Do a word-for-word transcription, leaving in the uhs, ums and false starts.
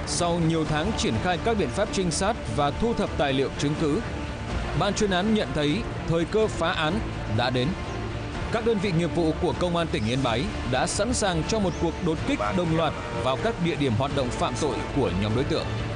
Sau nhiều tháng triển khai các biện pháp trinh sát và thu thập tài liệu chứng cứ, ban chuyên án nhận thấy thời cơ phá án đã đến. Các đơn vị nghiệp vụ của Công an tỉnh Yên Bái đã sẵn sàng cho một cuộc đột kích đồng loạt vào các địa điểm hoạt động phạm tội của nhóm đối tượng.